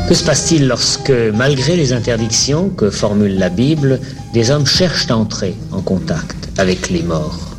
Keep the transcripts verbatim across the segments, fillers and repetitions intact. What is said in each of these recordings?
Que se passe-t-il lorsque, malgré les interdictions que formule la Bible, des hommes cherchent à entrer en contact avec les morts?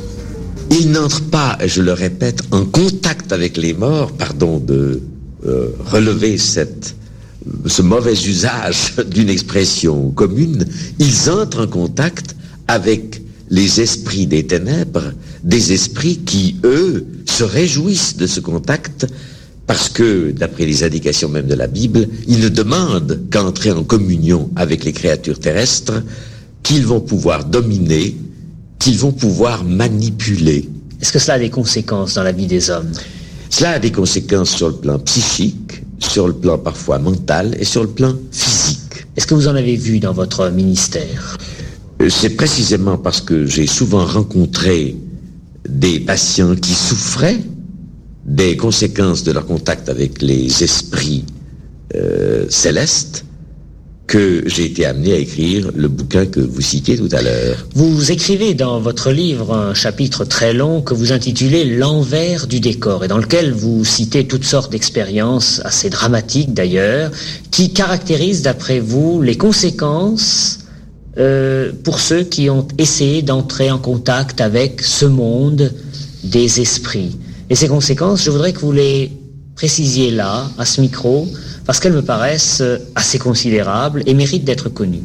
Ils n'entrent pas, je le répète, en contact avec les morts, pardon de euh, relever cette, ce mauvais usage d'une expression commune. Ils entrent en contact avec les esprits des ténèbres, des esprits qui, eux, se réjouissent de ce contact, parce que, d'après les indications même de la Bible, ils ne demandent qu'à entrer en communion avec les créatures terrestres, qu'ils vont pouvoir dominer, qu'ils vont pouvoir manipuler. Est-ce que cela a des conséquences dans la vie des hommes? Cela a des conséquences sur le plan psychique, sur le plan parfois mental et sur le plan physique. Est-ce que vous en avez vu dans votre ministère? C'est précisément parce que j'ai souvent rencontré des patients qui souffraient des conséquences de leur contact avec les esprits euh, célestes que j'ai été amené à écrire le bouquin que vous citiez tout à l'heure. Vous écrivez dans votre livre un chapitre très long que vous intitulez « L'envers du décor » et dans lequel vous citez toutes sortes d'expériences, assez dramatiques d'ailleurs, qui caractérisent d'après vous les conséquences euh, pour ceux qui ont essayé d'entrer en contact avec ce monde des esprits. Et ces conséquences, je voudrais que vous les précisiez là, à ce micro, parce qu'elles me paraissent assez considérables et méritent d'être connues.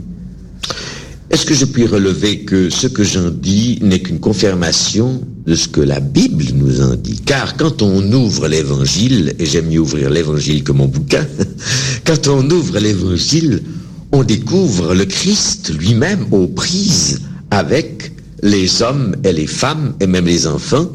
Est-ce que je puis relever que ce que j'en dis n'est qu'une confirmation de ce que la Bible nous en dit? Car quand on ouvre l'Évangile, et j'aime mieux ouvrir l'Évangile que mon bouquin, quand on ouvre l'Évangile, on découvre le Christ lui-même aux prises avec les hommes et les femmes et même les enfants,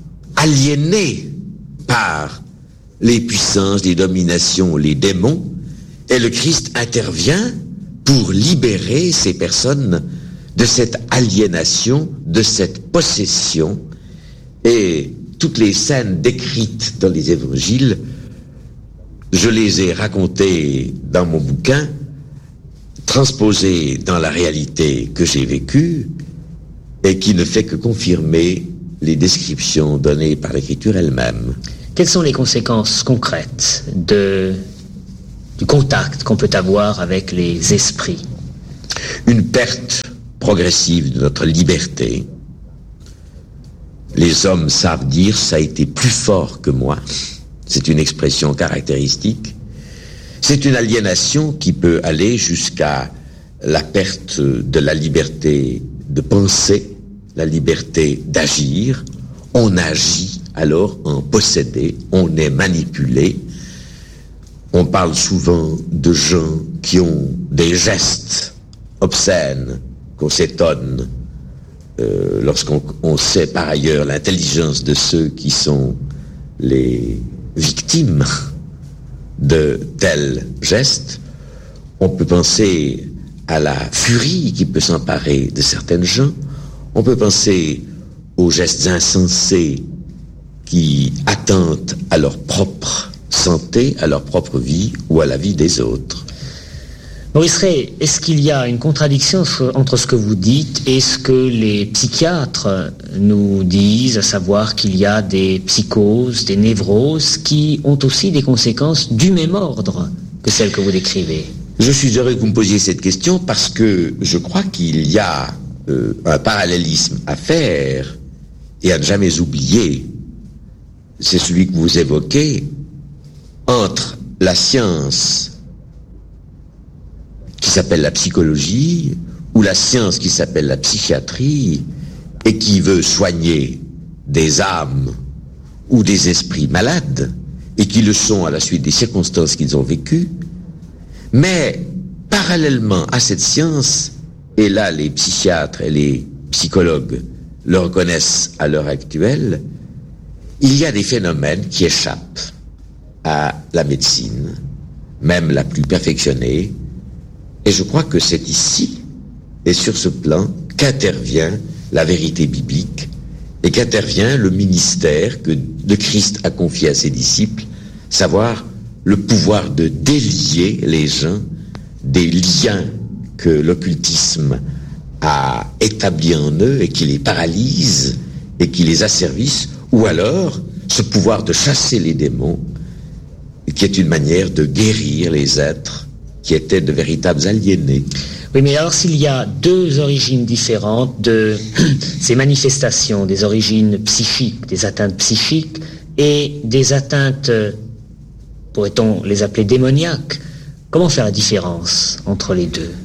aliénés par les puissances, les dominations, les démons, et le Christ intervient pour libérer ces personnes de cette aliénation, de cette possession. Et toutes les scènes décrites dans les évangiles, je les ai racontées dans mon bouquin, transposées dans la réalité que j'ai vécue, et qui ne fait que confirmer les descriptions données par l'Écriture elle-même. Quelles sont les conséquences concrètes de, du contact qu'on peut avoir avec les esprits? Une perte progressive de notre liberté. Les hommes savent dire « ça a été plus fort que moi ». C'est une expression caractéristique. C'est une aliénation qui peut aller jusqu'à la perte de la liberté de penser, la liberté d'agir. On agit alors en possédé, on est manipulé. On parle souvent de gens qui ont des gestes obscènes, qu'on s'étonne euh, lorsqu'on on sait par ailleurs l'intelligence de ceux qui sont les victimes de tels gestes. On peut penser à la furie qui peut s'emparer de certaines gens. On peut penser aux gestes insensés qui attentent à leur propre santé, à leur propre vie ou à la vie des autres. Maurice Rey, est-ce qu'il y a une contradiction entre ce que vous dites et ce que les psychiatres nous disent, à savoir qu'il y a des psychoses, des névroses qui ont aussi des conséquences du même ordre que celles que vous décrivez? Je suis heureux que vous me posiez cette question parce que je crois qu'il y a euh, un parallélisme à faire et à ne jamais oublier. C'est celui que vous évoquez entre la science qui s'appelle la psychologie ou la science qui s'appelle la psychiatrie et qui veut soigner des âmes ou des esprits malades et qui le sont à la suite des circonstances qu'ils ont vécues. Mais parallèlement à cette science, et là les psychiatres et les psychologues le reconnaissent à l'heure actuelle, il y a des phénomènes qui échappent à la médecine, même la plus perfectionnée, et je crois que c'est ici et sur ce plan qu'intervient la vérité biblique et qu'intervient le ministère que le Christ a confié à ses disciples, savoir le pouvoir de délier les gens des liens que l'occultisme a établis en eux et qui les paralyse et qui les asservissent, ou alors ce pouvoir de chasser les démons qui est une manière de guérir les êtres qui étaient de véritables aliénés. Oui, mais alors s'il y a deux origines différentes de ces manifestations, des origines psychiques, des atteintes psychiques et des atteintes, pourrait-on les appeler démoniaques, comment faire la différence entre les deux?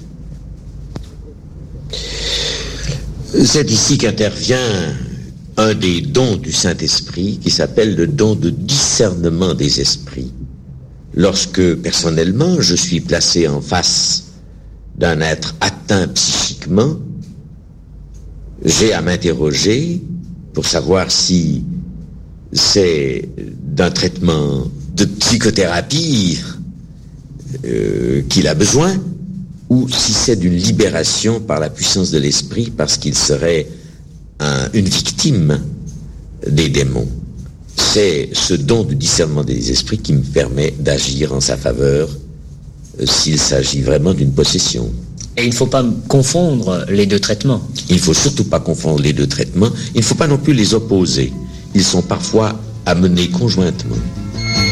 C'est ici qu'intervient un des dons du Saint-Esprit qui s'appelle le don de discernement des esprits. Lorsque, personnellement, je suis placé en face d'un être atteint psychiquement, j'ai à m'interroger pour savoir si c'est d'un traitement de psychothérapie euh, qu'il a besoin, ou si c'est d'une libération par la puissance de l'esprit parce qu'il serait un, une victime des démons. C'est ce don du discernement des esprits qui me permet d'agir en sa faveur euh, s'il s'agit vraiment d'une possession. Et il ne faut pas confondre les deux traitements. Il ne faut surtout pas confondre les deux traitements. Il ne faut pas non plus les opposer. Ils sont parfois à mener conjointement.